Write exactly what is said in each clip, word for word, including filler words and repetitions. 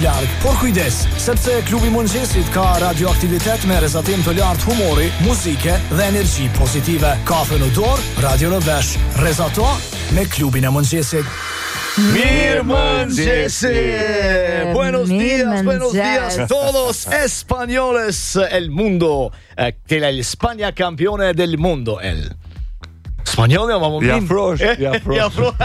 larg, por kujdes, sepse klubi i mëngjesit ka radioaktivitet me rrezatim të lartë humori, muzike dhe energji pozitive. Kafe në dorë, radio në vesh. Rrezato me klubin e mëngjesit. Mirë mëngjesi! Buenos días, buenos días todos españoles el mundo, que la España campione del mundo el. Spanjolli, ma më Ja frosh, ja frosh. Ja frosh.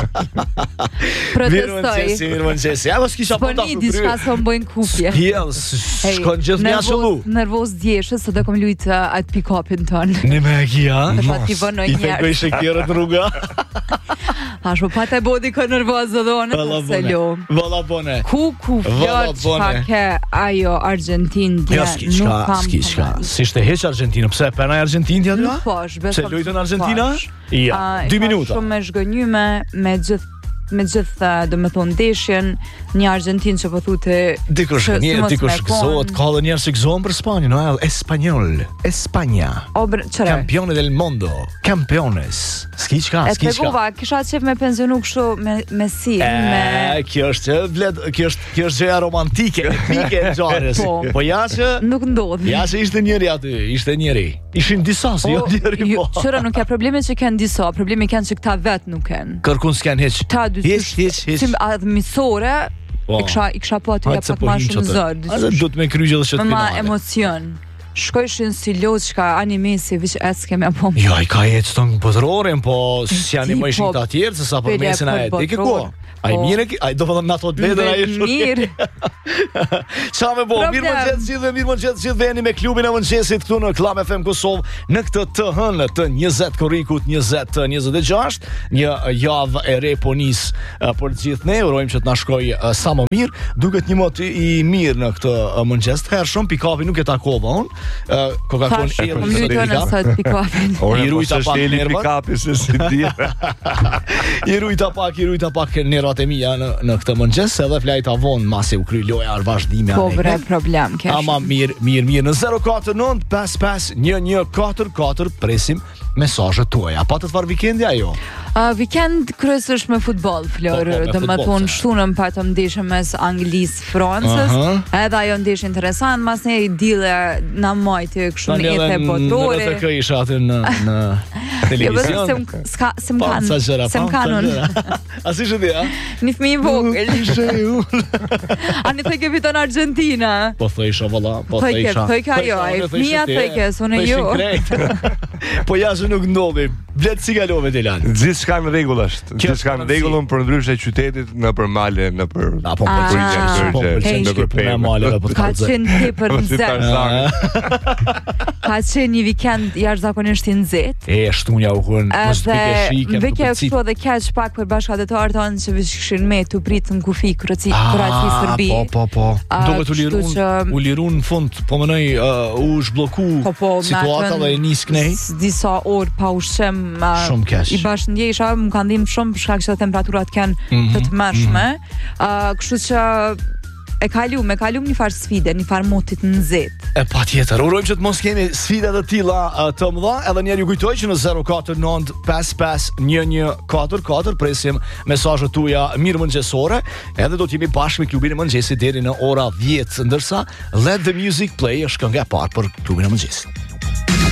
Mirë mëngjesi, mirë mëngjesi. A mos kisha Po ponta një diçka s'o mbojnë kupje. Spjell, shkon gjithë mja shëllu. Nervoz djeshës, se do kom lujt uh, atë pick-upin ton. Në me kia, Të ti vënoj i njerë. fekoj shekjerët rruga. Ashtë po pata e bodi kë nervozë dhe onë, Valla se bone, lo. valla bone. Ku ku Valla fjallë që ka bone. ke ajo Argentinë dje, Ja, s'ki nuk qka, kam s'ki qka. Si shte heq Argentinë, pse penaj Argentinë tja Nuk tja? posh, besoj. Se lujtën Argentina? Ja, Ah, dy ka minuta. Shumë me zhgënjyme, me gjithë me gjithë, do me thonë, ndeshjen, një Argentinë që po thute Dikush që një, si mos dikush me gëzohet, kon. ka dhe njerë që gëzohen për Spanjë, no? Espanjol, Espanja, O, bre, qëre? campione del mondo, campiones, s'ki qka, E s'ki të qka. gova, kisha qef me pensionu kështu me, me si, me... E, kjo është që vlet, kjo është, kjo është gjëja romantike, epike e gjarës. Po. Po ja që, Nuk ndodhi. ja që ishte njëri aty, ishte njëri. Ishin disa, si jo njëri jo, po. qëra nuk ka probleme që kanë disa, problemi kanë që këta vetë nuk kanë. Kërkun s'ken heq. Ta dy Hiç, hiç, hiç. Si admisore, Po. i kisha i kisha po aty Hajtë ja se pak po ma him shumë që të- zor. Atë do të me krygjë dhe që të Me ma finale. emocion. Shkojshin si loçka animesi, viç es kemi apo. Jo, i ka jetë ston botërorin, po si animojshin po, të atjerë, se sa për pele mesin a e për di ke botëror. ko. A i Po. mire, a i do vëdhëm në ato të vedër, a i shumë. Mirë. Qa me bo, Problem. mirë më gjithë gjithë dhe mirë më gjithë gjithë veni me klubin e mëngjesit këtu në Club F M Kosovë në këtë të hënë të njëzet korikut njëzet të njëzet e gjasht, një javë e re po nis uh, për gjithë ne, urojmë që të na shkoj uh, sa më mirë, duket një mot i mirë në këtë uh, mëngjes të hershëm, pikapi nuk e takova unë, uh, Coca-Cola Tash, erë më lyto në sot pikapin. I rujta pak nervat. Pikapi se si di. I rujta pak, i rujta pak nervat e mia në, në këtë mëngjes, edhe flajta vonë masi u kry loja ar vazhdime. Po ane. bre, problem kesh. Ama mirë, mirë, mirë. Në zero katër nëntë pesë pesë një një katër katër presim mesazhet tuaja. Pa të çfarë vikendi ajo? Uh, weekend kryesisht me futboll, Flor. Po, po, me Do me futboll, thonë se. shtunën patëm ndeshje mes Anglisë Francës. Aha. Edhe ajo ndeshje interesant, mas ne i dile na majtë kështu në ethe Në botore. R T K isha aty në në Jo, televizion. bëse se më s'ka se më Pa, kanë. sa gjëra, Se pa, më kanë sa unë. gjëra. A si shë di, a? Një fëmijë i vogël. Ishe ju. Ani thoj ke fiton Argentina. Po thojsha valla, po Thoj ke, thojsha. thoj ke ajo, ai fëmia thoj ke, s'unë jo. Po jashtë nuk ndodhi. Blet si kalove të lan. Gjithçka në rregull është. Kjo Gjithçka në është rregull për ndryshe qytetit në për male, në për A po Ah. pëlqen, Ah. po pëlqen Hey, në për punë male po të Ka kalzoj. qenë tepër Po si nxehtë. Tarzani. Ka qenë një weekend jashtëzakonisht i nxehtë. E shtunja u hën, mos Edhe pike shike. më veke kështu edhe keq pak për bashkëdhetarët tanë që vish kishin me të prit në kufi Kroaci, Kroaci Serbi. Po, po, po. Ah, Duket u kështu lirun, që- u lirun në fund, po mënoj uh, u zhblloku Po po, me situata atë dhe e nis knej. s- disa orë pa ushqim. a, Shumë keq. I bashkëndjeshja më kanë dhimbë shumë për shkak që temperaturat kanë Mhm, të tmerrshme. Ë, kështu që e kalum, e kalum një farë sfide, një farë motit në nxehtë. E pa tjetër, urojmë që të mos kemi sfida të tilla uh, të mëdha, edhe njerë ju kujtoj që në zero katër nëntë pesë pesë një një katër katër presim mesazhet tuaja mirë mëngjesore, edhe do të jemi bashkë me klubin e mëngjesit deri në ora dhjetë, ndërsa Let the Music Play është kënga e parë për klubin e mëngjesit.